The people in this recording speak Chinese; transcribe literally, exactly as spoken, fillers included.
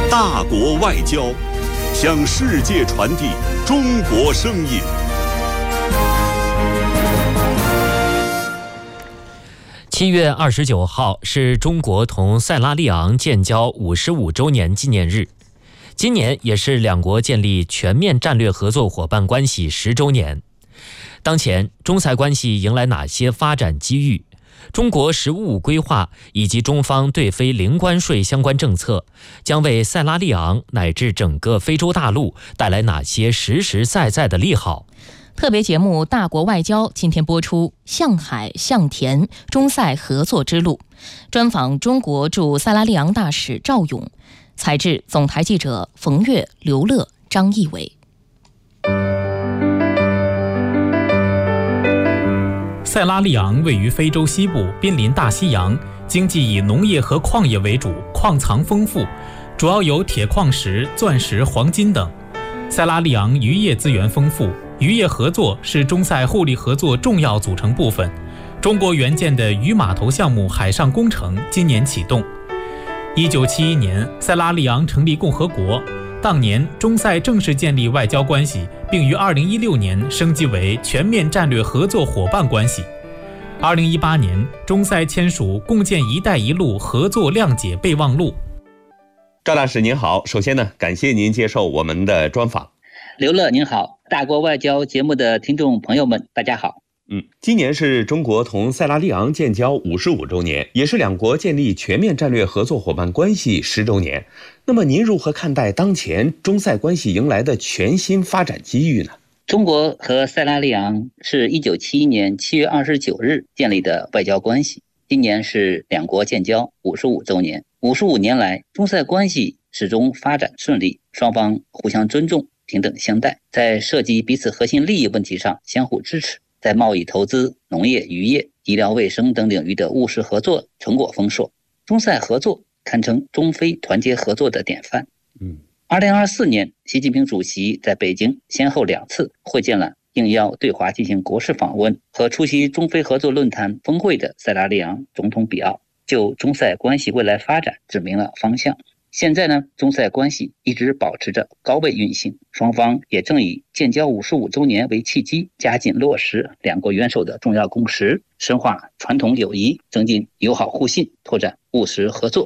大国外交，向世界传递中国声音。 七月二十九号是中国同塞拉利昂建交五十五周年纪念日，今年也是两国建立全面战略合作伙伴关系十周年。当前，中塞关系迎来哪些发展机遇？中国“十五五”规划以及中方对非零关税相关政策，将为塞拉利昂乃至整个非洲大陆带来哪些实实在在的利好？ 特别节目《大国外交》今天播出，向海向田，中塞合作之路，专访中国驻塞拉利昂大使赵勇，采制总台记者冯月、刘乐、张义伟。 塞拉利昂位于非洲西部，濒临大西洋，经济以农业和矿业为主，矿藏丰富，主要有铁矿石、钻石、黄金等。塞拉利昂渔业资源丰富，渔业合作是中塞互利合作重要组成部分。中国援建的渔码头项目海上工程今年启动。一九七一年，塞拉利昂成立共和国，当年中塞正式建立外交关系，并于二零一六年升级为全面战略合作伙伴关系。二零一八年，中塞签署共建“一带一路”合作谅解备忘录。 赵大使您好，首先呢，感谢您接受我们的专访。 刘乐您好，大国外交节目的听众朋友们，大家好。 嗯，今年是中国同塞拉利昂建交五十五周年，也是两国建立全面战略合作伙伴关系十周年。那么您如何看待当前中塞关系迎来的全新发展机遇呢？ 中国和塞拉利昂是一九七一年七月二十九日建立的外交关系，今年是两国建交五十五周年。五十五年来，中塞关系始终发展顺利，双方互相尊重、平等相待，在涉及彼此核心利益问题上相互支持，在贸易、投资、农业、渔业、医疗卫生等领域的务实合作成果丰硕。中塞合作堪称中非团结合作的典范。 嗯， 二零二四年，习近平主席在北京先后两次会见了应邀对华进行国事访问和出席中非合作论坛峰会的塞拉利昂总统比奥，就中塞关系未来发展指明了方向。现在呢，中塞关系一直保持着高位运行，双方也正以建交五十五周年为契机，加紧落实两国元首的重要共识，深化传统友谊，增进友好互信，拓展务实合作，